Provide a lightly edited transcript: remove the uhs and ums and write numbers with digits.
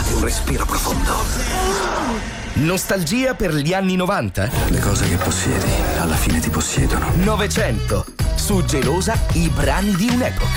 Prendi un respiro profondo. Nostalgia per gli anni 90? Le cose che possiedi, alla fine ti possiedono. 900. Su Gelosa, i brani di un'epoca.